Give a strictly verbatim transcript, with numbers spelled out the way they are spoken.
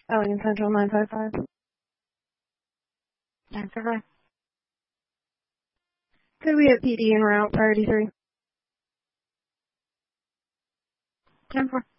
Allegan Central nine five five. nine five five. Could we have P D en route, priority three? ten four.